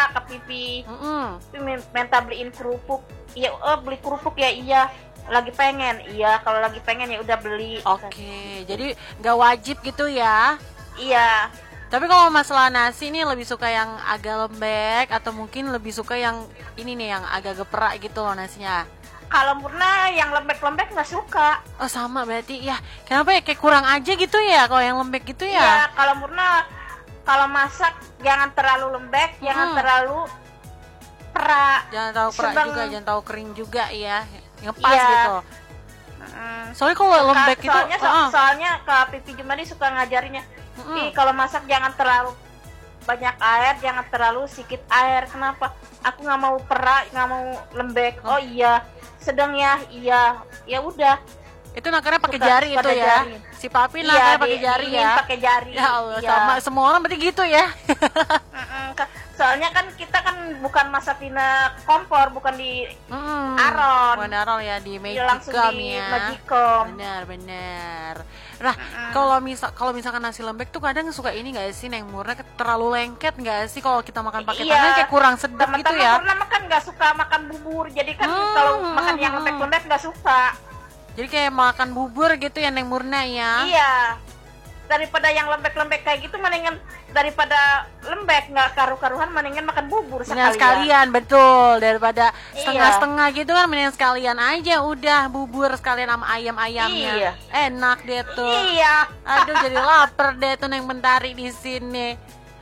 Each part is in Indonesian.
ke pipi. Minta beliin kerupuk. Iya, beli kerupuk ya, iya. Lagi pengen, iya. Kalau lagi pengen ya udah beli. Oke, jadi nggak wajib gitu ya? Iya. Tapi kalau masalah nasi nih lebih suka yang agak lembek atau mungkin lebih suka yang ini nih yang agak geperak gitu loh nasinya? Kalau Murna yang lembek-lembek nggak suka. Oh sama berarti ya. Kenapa ya kayak kurang aja gitu ya kalau yang lembek gitu ya? Iya, kalau Murna kalau masak jangan terlalu lembek, jangan terlalu perak. Jangan terlalu perak juga, jangan terlalu kering juga ya. Ngepas iya. gitu. Soalnya kalau lembek itu soalnya Kak Pipi Jumadi suka ngajarinnya. Kalau masak jangan terlalu banyak air, jangan terlalu sedikit air. Kenapa? Aku nggak mau perak, nggak mau lembek. Oh iya, sedang ya, iya, ya udah. Itu nakarnya pakai jari itu ya. Jari. Si Papi nakarnya pakai jari ya. Pakai jari. Ya Allah, sama semua orang berarti gitu ya. Soalnya kan kita kan bukan masak di kompor, bukan di aron. Bukan aron ya, di langsung di ya. Magicom. Benar. Nah, kalau misalkan nasi lembek tuh kadang suka ini nggak sih, Neng Murna terlalu lengket nggak sih kalau kita makan pakai tangan kayak kurang sedap gitu ya? Teman-teman makan nggak suka makan bubur, jadi kan kalau makan yang lembek-lembek nggak suka. Jadi kayak makan bubur gitu ya, Neng Murna ya? Iya. Daripada yang lembek-lembek kayak gitu, mendingan daripada lembek nggak karu-karuhan, mendingan makan bubur sekalian. Betul, daripada setengah-setengah gitu kan, mendingan sekalian aja udah bubur sekalian sama ayam-ayamnya. Enak deh tuh. Iya. Aduh, jadi lapar deh tuh Neng Mentari di sini.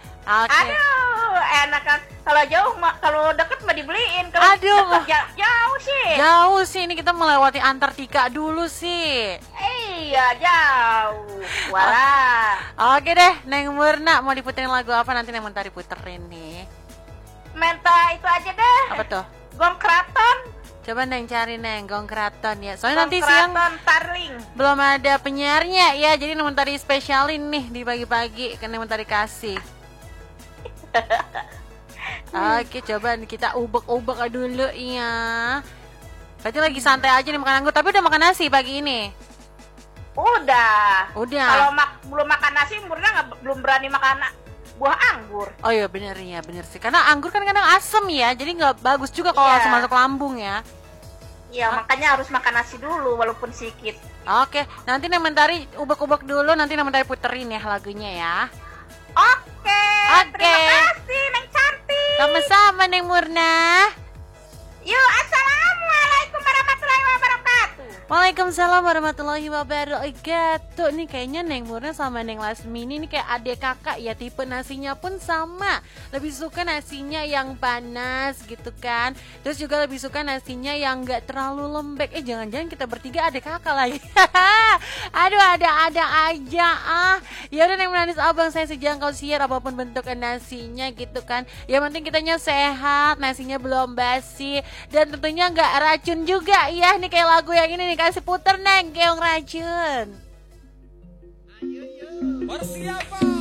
Aduh, enak kan. Kalau jauh, kalau deket mah dibeliin. Kalau jauh sih. Jauh sih, ini kita melewati Antartika dulu sih. Iya, jauh. Walah. Oke deh, Neng Murna mau diputerin lagu apa nanti Neng Mentari puterin nih? Minta itu aja deh. Apa tuh? Gong Kraton. Coba Neng cari Neng, Gong Kraton ya. Soalnya Gong nanti Kraton, siang Tarling. belum ada penyiarnya ya, jadi Neng Mentari spesialin nih di pagi-pagi kan Neng Mentari kasih. Oke, coba kita ubek-ubek dulu ya. Berarti lagi santai aja nih makan anggur, tapi udah makan nasi pagi ini. Udah. Kalau belum makan nasi, Murna belum berani makan buah anggur. Oh iya bener sih. Karena anggur kan kadang asem ya, jadi nggak bagus juga kalau langsung masuk lambung ya. Iya, makanya harus makan nasi dulu walaupun sedikit. Oke, nanti Neng Mentari ubek-ubek dulu, nanti Neng Mentari puterin ya lagunya ya. Oke. Terima kasih Neng cantik. Sama-sama Neng Murna. Yuk, assalamualaikum warahmatullahi wabarakatuh. Waalaikumsalam warahmatullahi wabarakatuh. Nih kayaknya Neng Murna sama Neng Lasmini ini kayak adik kakak ya, tipe nasinya pun sama. Lebih suka nasinya yang panas gitu kan. Terus juga lebih suka nasinya yang gak terlalu lembek. Jangan-jangan kita bertiga adik kakak lagi. Aduh, ada aja Ya udah Neng Manis abang, saya sejangkau siar apapun bentuk nasinya gitu kan. Yang penting kitanya sehat, nasinya belum basi, dan tentunya gak racun juga ya. Nih kayak lagu yang ini nih, kasih puter Neng, keong racun. Persiapan